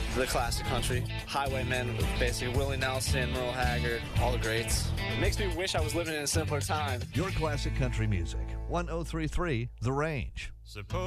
the classic country. Highwaymen, basically Willie Nelson, Merle Haggard, all the greats. It makes me wish I was living in a simpler time. Your classic country music. 1033 The Range. Suppose